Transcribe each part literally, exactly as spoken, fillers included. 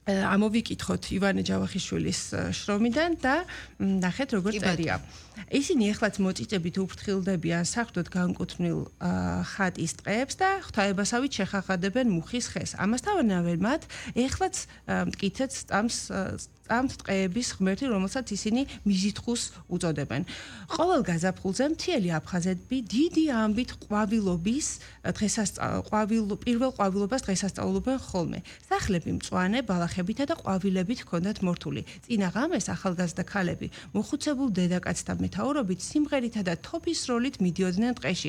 ამოვიკითხოთ ივანე ჯავახიშვილის შრომიდან და ნახეთ როგორ წერია. ისინი ეხლაც მოწიწებით უფრთხილდებიან საერთოდ განკუთვნილ ხატის ტყეებს და ღვთაებასავით შეხახადებენ მუხის ხეს. ამასთანავე მათ ეხლაც მტკიცეთ წამს წამთ ტყეების ღმერთი, რომელსაც ისინი მიზითხუს უწოდებენ. ყოველ გაზაფხულზე მთიელი აფხაზები დიდი ამბით ყვავილობის დღესასწაულ პირველ ყვავილობას დღესასწაულობენ ხოლმე. სახლები მწვანე ბალახებითა და ყვავილებით ჰქონდათ მორთული. წინა ღამეს ახალგაზრდა ქალები მოხუცებულ დედაკაცთა მეთაურობით სიმღერითა და თოფის როლით მიდიოდნენ ტყეში.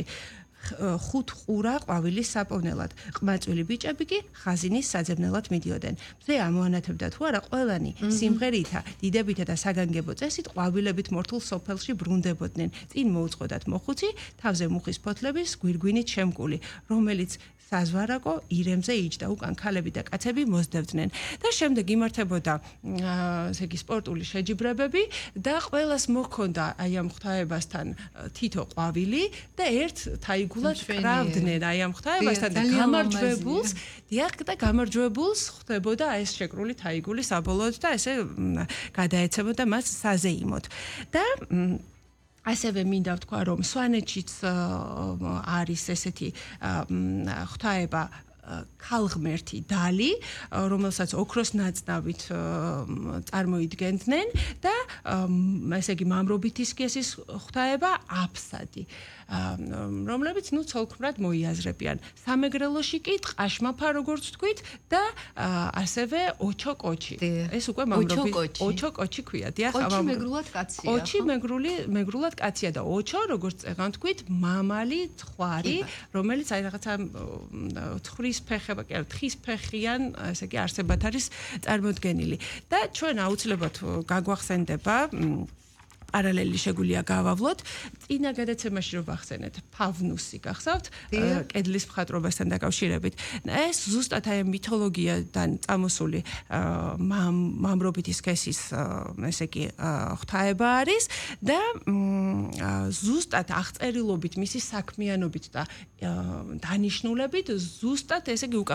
ხუთ ყურა ყვავილის საპოვნელად. ყმაწვილი ბიჭები კი ხაზინის საძებნელად მიდიოდნენ. მზე ამოანათებდა თუ არა ყველანი სიმღერითა, დიდებითა და საგანგებო წესით ყვავილებით მორთულ სოფელში ბრუნდებოდნენ. წინ მოუწყოდათ მოხუცი, თავზე მუხის ფოთლების გვირგვინით შემკული, რომელიც საზვარაკო ირემზე იჯდა, უკან ქალები და კაცები მოსდევდნენ და შემდეგ იმართებოდა ესე იგი სპორტული შეჯიბრებები და ყველას მოჰქონდა აი ამ ღვთაებასთან თითო ყვავილი და ერთ თაიგულად კრავდნენ აი ამ ღვთაებასთან და გამარჯვებულს დიახ და გამარჯვებულს ხვდებოდა ეს შეკრული თაიგული საბოლოოდ და ესე გადაეცემოდა მას საზეიმოდ და ასევე მინდა ვთქვა, რომ სვანეთშიც არის ესეთი ღვთაება ქალღმერთი დალი, რომელსაც ოქროს ნაწნავით წარმოიდგენდნენ და ესე იგი მამრობითი სქესის ღვთაება აფსადი, რომლებიც ნუ ცოლქმრად მოიაზრებიან. სამეგრელოში კი ტყაშმაფა როგორც ვთქვით და ასევე ოჩოკოჩი. ეს უკვე მამრობითი ოჩოკოჩი ქვია, დიახ, ოჩი მეგრულად კაცია. ოჩი მეგრული მეგრულად კაცია და ოჩო როგორც წეგან ვთქვით, მამალი თხوارი, რომელიც აი რაღაცა თხრის ფეხება კი არა თხის ფეხიან ესე იგი არსებად არის წარმოდგენილი და ჩვენ აუცილებლად გაგვახსენდება პარალელი შეგვიძლია გავავლოთ წინა გადაცემაში რომ ვახსენეთ ფავნუსი გახსოვთ კედლის მხატვრობასთან დაკავშირებით ეს ზუსტად აი მითოლოგიიდან წამოსული მამრობითი სქესის ესე იგი ღვთაება არის და ზუსტად აღწერილობით მისი საქმიანობით და დანიშნულებით ზუსტად ესე იგი